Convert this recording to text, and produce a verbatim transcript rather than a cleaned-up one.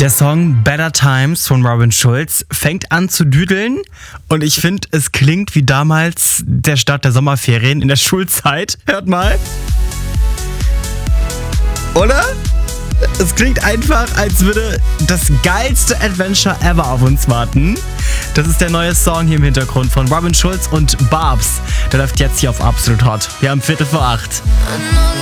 Der Song Better Times von Robin Schulz fängt an zu düdeln und ich finde, es klingt wie damals der Start der Sommerferien in der Schulzeit. Hört mal. Oder? Es klingt einfach, als würde das geilste Adventure ever auf uns warten. Das ist der neue Song hier im Hintergrund von Robin Schulz und Barbs. Der läuft jetzt hier auf Absolut Hot. Wir haben Viertel vor acht.